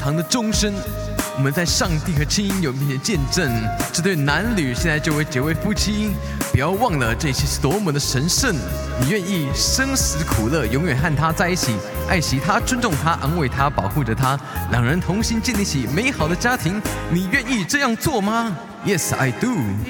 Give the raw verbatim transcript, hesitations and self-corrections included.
堂的钟声。我们在上帝和亲友面前见证，这对男女现在就会结为夫妻。不要忘了，这一切是多么的神圣！你愿意生死苦乐，永远和他在一起，爱惜他，尊重他，安慰他，保护着他，两人同心建立起美好的家庭。你愿意这样做吗？ Yes, I do.